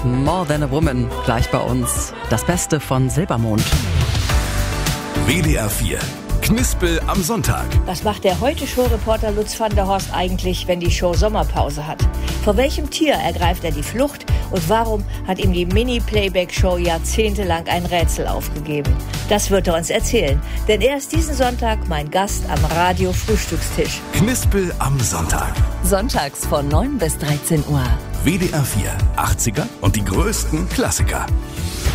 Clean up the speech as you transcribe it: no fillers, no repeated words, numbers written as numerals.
More Than a Woman. Gleich bei uns das Beste von Silbermond. WDR 4. Knispel am Sonntag. Was macht der Heute-Show-Reporter Lutz van der Horst eigentlich, wenn die Show Sommerpause hat? Vor welchem Tier ergreift er die Flucht? Und warum hat ihm die Mini-Playback-Show jahrzehntelang ein Rätsel aufgegeben? Das wird er uns erzählen. Denn er ist diesen Sonntag mein Gast am Radio-Frühstückstisch. Knispel am Sonntag. Sonntags von 9 bis 13 Uhr. WDR 4. 80er und die größten Klassiker.